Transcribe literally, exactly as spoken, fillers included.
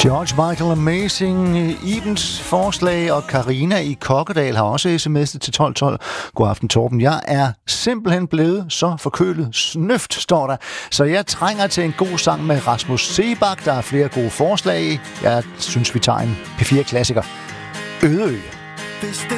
George Michael Amazing, Ibens forslag, og Karina i Kokkedal har også sms'et til tolv tolv. God aften, Torben. Jeg er simpelthen blevet så forkølet. Snøft, står der. Så jeg trænger til en god sang med Rasmus Seebach. Der er flere gode forslag. Jeg synes, vi tager en P fire-klassiker. Ødeø.